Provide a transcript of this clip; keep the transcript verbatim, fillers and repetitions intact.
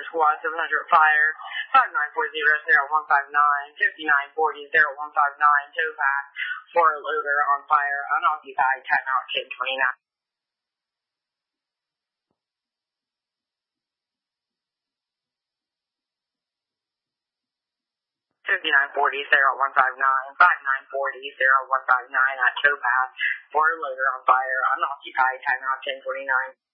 squad seven hundred fire, five nine four zero zero one five nine, fifty-nine forty zero one five nine, towpath for a loader on fire, unoccupied, timeout ten twenty-nine. fifty-nine forty zero one five nine, five nine forty zero one five nine at towpath for a loader on fire, unoccupied, timeout ten twenty-nine.